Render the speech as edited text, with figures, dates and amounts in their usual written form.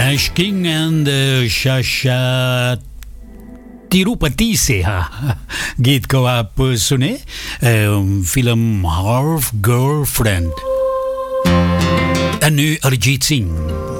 Ash King en de Shasha Tirupati से गीत को आप सुने film half girlfriend. En nu Arijit Singh.